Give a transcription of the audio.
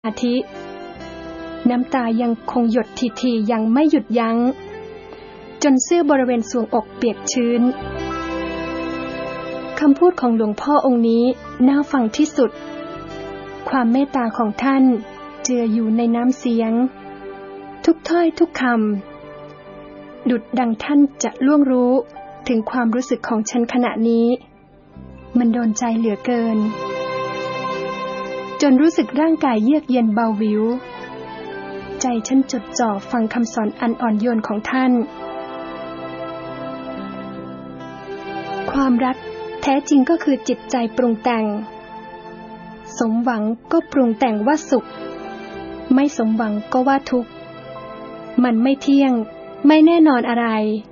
อาทิน้ำตายังคงหยดทีๆยังไม่หยุดยั้งจนเสื้อบริเวณทรวงอกเปียกชื้นคำพูดของหลวงพ่อองค์นี้น่าฟังที่สุดความเมตตาของท่านเจืออยู่ในน้ำเสียงทุกถ้อยทุกคำดุจดังท่านจะล่วงรู้ถึงความรู้สึกของฉันขณะนี้มันโดนใจเหลือเกินจนรู้สึกร่างกายเยือกเย็นเบาวิวใจฉันจดจ่อฟังคำสอนอันอ่อนโยนของท่านความรักแท้จริงก็คือจิตใจปรุงแต่งสมหวังก็ปรุงแต่งว่าสุขไม่สมหวังก็ว่าทุกข์มันไม่เที่ยงไม่แน่นอนอะไร